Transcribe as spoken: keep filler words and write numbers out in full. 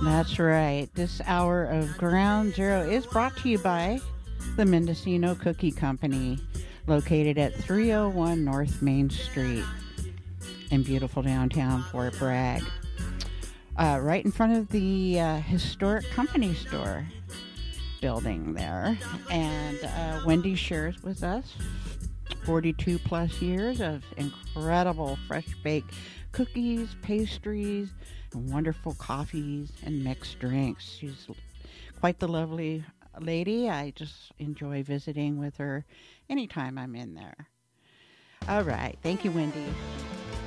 That's right. This hour of Ground Zero is brought to you by the Mendocino Cookie Company, located at three oh one North Main Street in beautiful downtown Fort Bragg. Uh, right in front of the uh, historic company store building there. And uh, Wendy shares with us forty-two plus years of incredible fresh baked cookies, pastries, and wonderful coffees and mixed drinks. She's quite the lovely lady. I just enjoy visiting with her anytime I'm in there. All right. Thank you, Wendy.